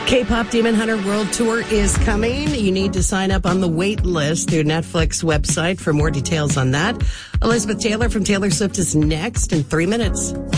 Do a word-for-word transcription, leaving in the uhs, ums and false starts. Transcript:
K-pop Demon Hunter World Tour is coming. You need to sign up on the wait list through Netflix website for more details on that. Elizabeth Taylor from Taylor Swift is next in three minutes.